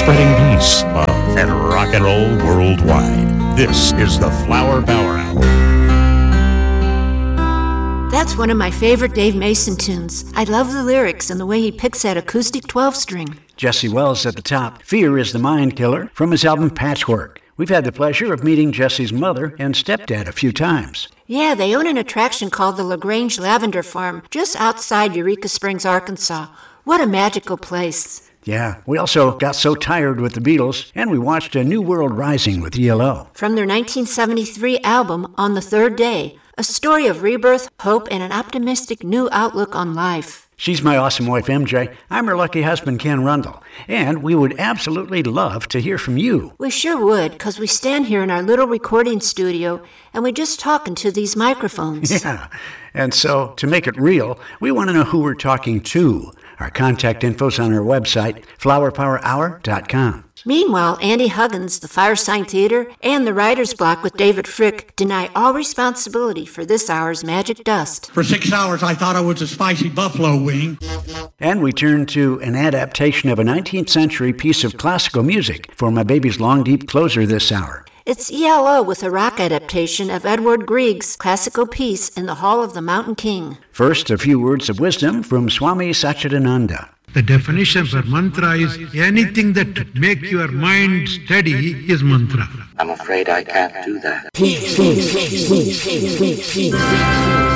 spreading peace, love, and rock and roll worldwide. This is the Flower Power Hour. That's one of my favorite Dave Mason tunes. I love the lyrics and the way he picks that acoustic 12-string. Jesse Wells at the top. Fear is the Mind Killer from his album Patchwork. We've had the pleasure of meeting Jesse's mother and stepdad a few times. Yeah, they own an attraction called the LaGrange Lavender Farm just outside Eureka Springs, Arkansas. What a magical place. Yeah, we also got so tired with the Beatles, and we watched A New World Rising with ELO. From their 1973 album, On the Third Day, a story of rebirth, hope, and an optimistic new outlook on life. She's my awesome wife, MJ. I'm her lucky husband, Ken Rundle. And we would absolutely love to hear from you. We sure would, because we stand here in our little recording studio, and we just talk into these microphones. Yeah, and so to make it real, we want to know who we're talking to. Our contact info's on our website, flowerpowerhour.com. Meanwhile, Andy Huggins, the Firesign Theater, and the Writer's Block with David Frick deny all responsibility for this hour's magic dust. For 6 hours, I thought I was a spicy buffalo wing. And we turn to an adaptation of a 19th century piece of classical music for my baby's long, deep closer this hour. It's ELO with a rock adaptation of Edward Grieg's classical piece in the Hall of the Mountain King. First, a few words of wisdom from Swami Satchidananda. The definition for mantra is anything that makes your mind steady is mantra. I'm afraid I can't do that. Peace.